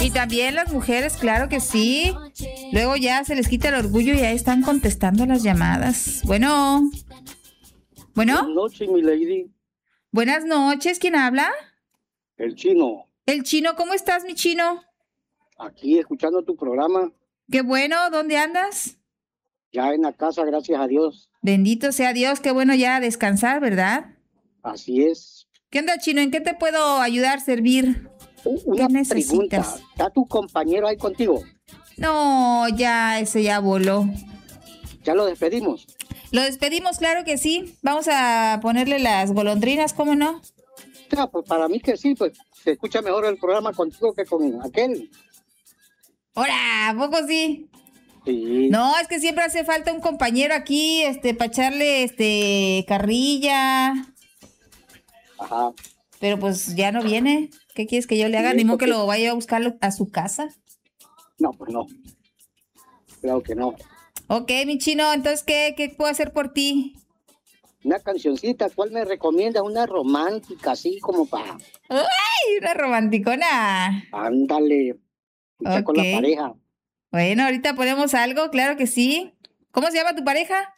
Y también las mujeres, claro que sí. Luego ya se les quita el orgullo y ahí están contestando las llamadas. Bueno. Buenas noches, mi lady. Buenas noches, ¿quién habla? El Chino. El Chino, ¿cómo estás, mi Chino? Aquí escuchando tu programa. Qué bueno, ¿dónde andas? Ya en la casa, gracias a Dios. Bendito sea Dios, qué bueno ya descansar, ¿verdad? Así es. ¿Qué onda, Chino? ¿En qué te puedo ayudar, servir? Una ¿Qué necesitas? pregunta. ¿Está tu compañero ahí contigo? No, ya, ese ya voló. ¿Ya lo despedimos? Lo despedimos, claro que sí. Vamos a ponerle las golondrinas, ¿cómo no? Ya, pues para mí que sí, pues se escucha mejor el programa contigo que con aquel. ¡Hola! ¿A poco sí? Sí. No, es que siempre hace falta un compañero aquí, para echarle, carrilla. Ajá. Pero pues ya no viene. ¿Qué quieres que yo le haga? Sí, Ni modo que porque- lo vaya a buscar a su casa. No, pues no. Claro que no. Ok, mi Chino, entonces, ¿qué puedo hacer por ti? Una cancioncita, ¿cuál me recomiendas? Una romántica, así como para... ¡Ay, una romanticona! Ándale. Escucha con la Ok. pareja. Bueno, ahorita ponemos algo, claro que sí. ¿Cómo se llama tu pareja?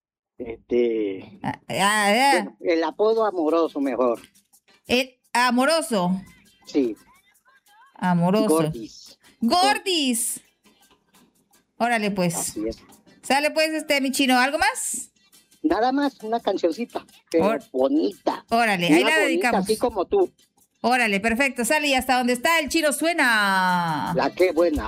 Bueno, el apodo amoroso mejor. Amoroso. Sí. Amoroso. Gordis. Gordis. Órale, pues. Así es. Sale, pues, mi Chino. ¿Algo más? Nada más una cancioncita, pero bonita. Órale, Una ahí la bonita, dedicamos. así como tú. Órale, perfecto. Sale y hasta donde está el Chino suena. La que buena.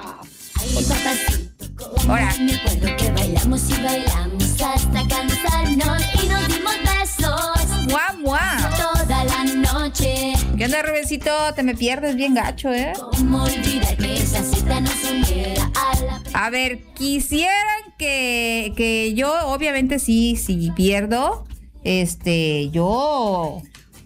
Ahora. Me acuerdo que bailamos y bailamos hasta cansarnos y nos dimos besos. ¡Mua, mua! Toda la noche. ¿Qué onda, Rubensito? Te me pierdes bien gacho, ¿eh? ¿Cómo olvidar que esa cita nos uniera a la... A ver, quisieran que yo, obviamente sí, si pierdo, yo,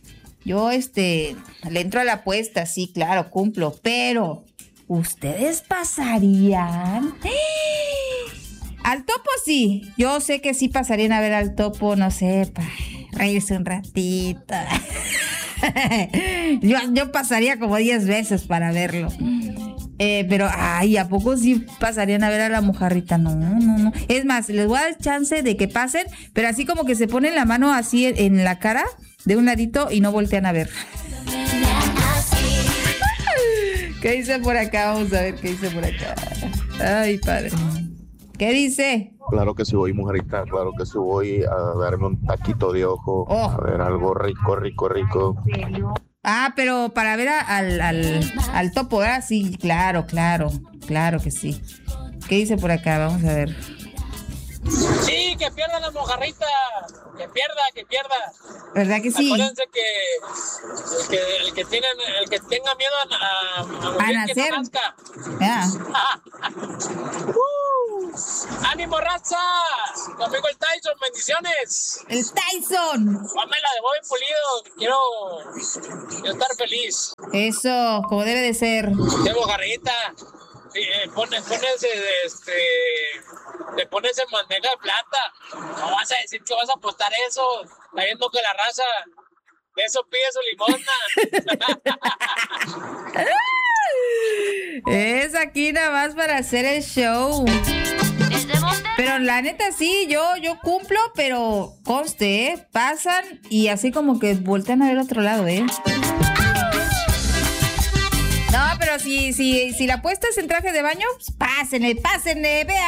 le entro a la apuesta, sí, claro, cumplo, pero ¿ustedes pasarían? Al topo sí, yo sé que sí pasarían a ver al topo, no sé, para reírse un ratito. Yo pasaría como 10 veces para verlo. Pero, ay, ¿a poco sí pasarían a ver a la mojarrita? No. Es más, les voy a dar chance de que pasen, pero así como que se ponen la mano así en la cara, de un ladito, y no voltean a ver. ¿Qué dice por acá? Vamos a ver qué dice por acá. Ay, padre. ¿Qué dice? Claro que sí voy, mujerita, claro que sí voy a darme un taquito de ojo, a ver algo rico. Ah, pero para ver al topo, ¿verdad? Sí, claro que sí. ¿Qué dice por acá? Vamos a ver. Sí, que pierda la mojarrita, que pierda. ¿Verdad que sí? Acuérdense que el que tenga miedo a morir, nacer. que no nazca. Ah. ¡Ánimo, raza! Conmigo el Tyson, bendiciones. ¡El Tyson! Pamela de Bobby Pulido, quiero estar feliz. Eso, como debe de ser. ¡Qué mojarrita! Le pones en bandeja de plata. No vas a decir que vas a apostar eso. Está viendo que la raza de eso pide su limosna. Es aquí nada más para hacer el show. Pero la neta sí, yo cumplo, pero conste, pasan y así como que voltean a ver otro lado, No, pero si la apuesta es en traje de baño, pues pásenle, vean.